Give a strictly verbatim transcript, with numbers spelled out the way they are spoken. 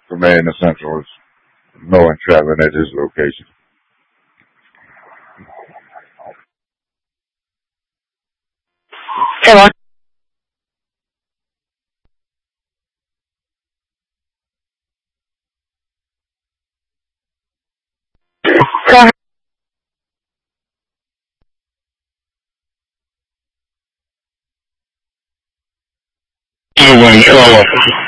remain essential is no entrapment at this location. Hello. Go ahead. You win,